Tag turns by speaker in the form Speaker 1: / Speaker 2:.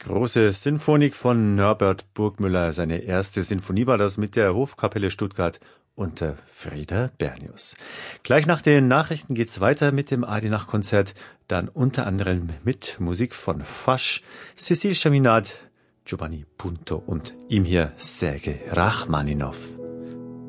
Speaker 1: Große Sinfonik von Norbert Burgmüller. Seine erste Sinfonie war das mit der Hofkapelle Stuttgart unter Frieder Bernius. Gleich nach den Nachrichten geht's weiter mit dem AD-Nacht-Konzert, dann unter anderem mit Musik von Fasch, Cécile Chaminade, Giovanni Punto und ihm hier Sergei Rachmaninov.